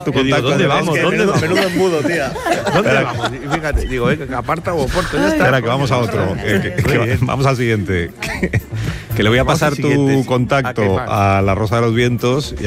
Tu contacto. ¿Dónde vamos? ¿Dónde vamos? Menudo embudo, tía. ¿Dónde vamos? Y fíjate, digo, aparta o aporto, ya está. Espera, que vamos a otro. Vamos al siguiente. Que le voy a Vamos pasar al siguiente, tu sí. contacto ¿A qué más? a La Rosa de los Vientos.